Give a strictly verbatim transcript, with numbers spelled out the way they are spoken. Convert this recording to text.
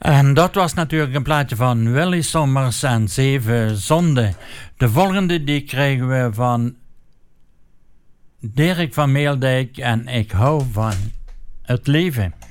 En dat was natuurlijk een plaatje van Willy Sommers en Zeven Zonden. De volgende die krijgen we van Dirk van Meeldijk en Ik hou van het leven.